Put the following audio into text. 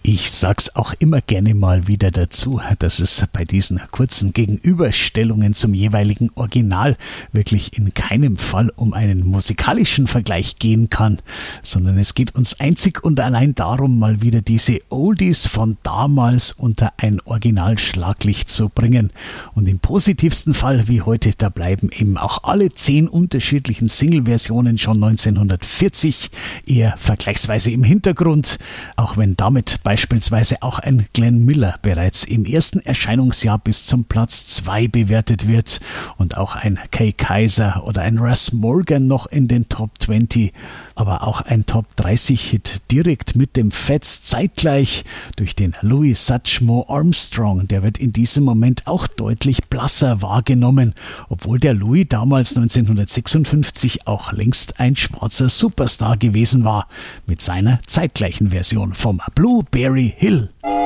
Ich sag's auch immer gerne mal wieder dazu, dass es bei diesen kurzen Gegenüberstellungen zum jeweiligen Original wirklich in keinem Fall um einen musikalischen Vergleich gehen kann, sondern es geht uns einzig und allein darum, mal wieder diese Oldies von damals unter ein Originalschlaglicht zu bringen. Und im positivsten Fall wie heute, da bleiben eben auch alle 10 unterschiedlichen Single-Versionen schon 1940 eher vergleichsweise im Hintergrund, auch wenn damit beispielsweise auch ein Glenn Miller bereits im ersten Erscheinungsjahr bis zum Platz 2 bewertet wird und auch ein Kay Kyser oder ein Russ Morgan noch in den Top 20, aber auch ein Top 30 Hit direkt mit dem Fats zeitgleich durch den Louis Satchmo Armstrong. Der wird in diesem Moment auch deutlich blasser wahrgenommen, obwohl der Louis damals 1956 auch längst ein schwarzer Superstar gewesen war, mit seiner zeitgleichen Version vom Blueberry Hill.